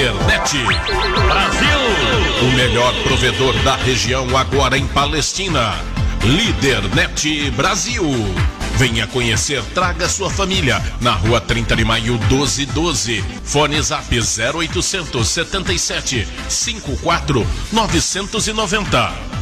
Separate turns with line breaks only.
Lídernet Brasil. O melhor provedor da região agora em Palestina. Lídernet Brasil. Venha conhecer, traga sua família. Na rua 30 de maio 1212. Fone Zap 0800 77 54 990.